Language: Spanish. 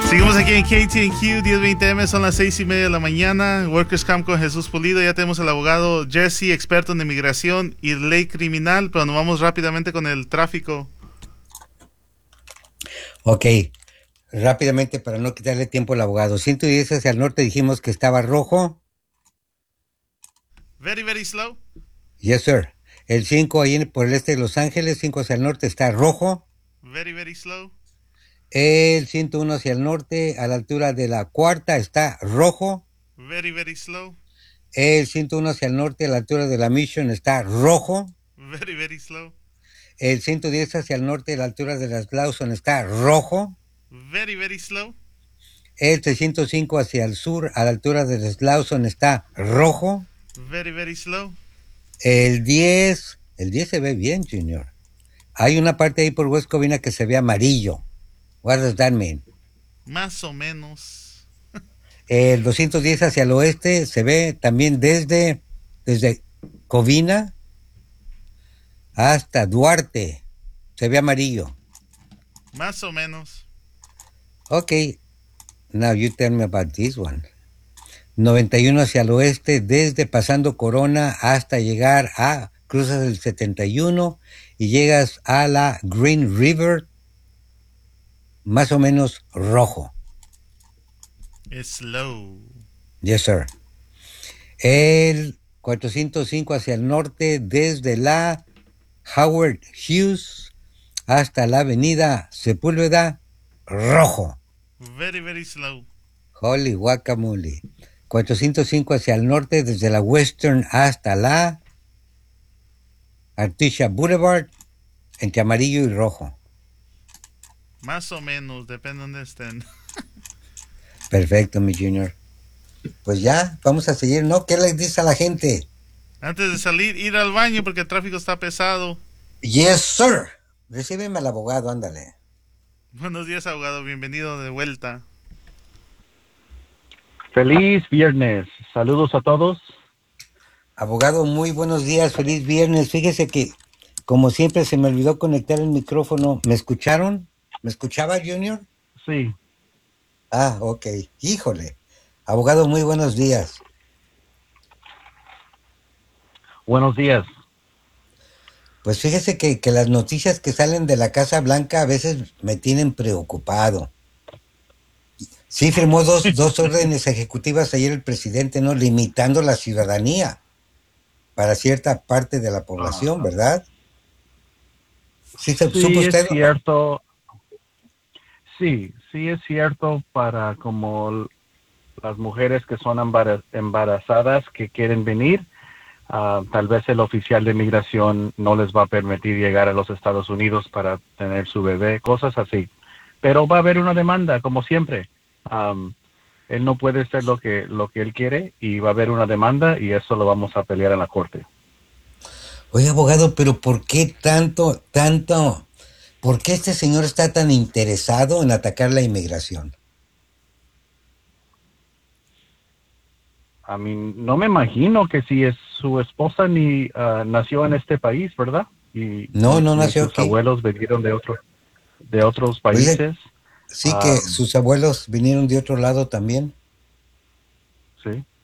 Seguimos aquí en KTNQ 1020M, son las 6:30 de la mañana. Workers Camp con Jesús Pulido. Ya tenemos al abogado Jesse, experto en inmigración y ley criminal, pero nos vamos rápidamente con el tráfico. Ok, rápidamente para no quitarle tiempo al abogado. 110 hacia el norte dijimos que estaba rojo. Very, very slow. Yes, sir. El 5 ahí por el este de Los Ángeles, 5 hacia el norte está rojo. Very, very slow. El 101 hacia el norte, a la altura de la cuarta, está rojo. Very, very slow. El 101 hacia el norte, a la altura de la Mission, está rojo. Very, very slow. El 110 hacia el norte, a la altura de las Lawson, está rojo. Very, very slow. El 305 hacia el sur, a la altura de las Lawson, está rojo. Very, very slow. El 10 se ve bien, Junior. Hay una parte ahí por West Covina que se ve amarillo. What does that mean? Más o menos. El 210 hacia el oeste se ve también desde Covina hasta Duarte. Se ve amarillo. Más o menos. Ok. Now you tell me about this one. 91 hacia el oeste, desde pasando Corona hasta llegar a cruzas el 71 y llegas a la Green River, más o menos rojo. Slow. Yes, sir. El 405 hacia el norte, desde la Howard Hughes hasta la avenida Sepúlveda, rojo. Very, very slow. Holy guacamole. 405 hacia el norte, desde la Western hasta la Artesia Boulevard, entre amarillo y rojo. Más o menos, depende de donde estén. Perfecto, mi Junior. Pues ya, vamos a seguir, ¿no? ¿Qué les dice a la gente? Antes de salir, ir al baño porque el tráfico está pesado. Yes, sir. Recíbeme al abogado, ándale. Buenos días, abogado. Bienvenido de vuelta. Feliz viernes. Saludos a todos. Abogado, muy buenos días. Feliz viernes. Fíjese que, como siempre, se me olvidó conectar el micrófono. ¿Me escucharon? ¿Me escuchaba, Junior? Sí. Ah, ok. Híjole. Abogado, muy buenos días. Buenos días. Pues fíjese que las noticias que salen de la Casa Blanca a veces me tienen preocupado. Sí, firmó dos órdenes ejecutivas ayer el presidente, ¿no? Limitando la ciudadanía para cierta parte de la población, ¿verdad? ¿Sí supo usted? Es cierto. Sí es cierto para como las mujeres que son embarazadas que quieren venir. Tal vez el oficial de migración no les va a permitir llegar a los Estados Unidos para tener su bebé, cosas así. Pero va a haber una demanda, como siempre. Él no puede hacer lo que él quiere y va a haber una demanda y eso lo vamos a pelear en la corte. Oye, abogado, pero ¿por qué tanto? ¿Por qué este señor está tan interesado en atacar la inmigración? A mí no me imagino que si es su esposa ni nació en este país, ¿verdad? No nació sus aquí. Abuelos vinieron de otros países. Oye, sí que sus abuelos vinieron de otro lado también. Sí.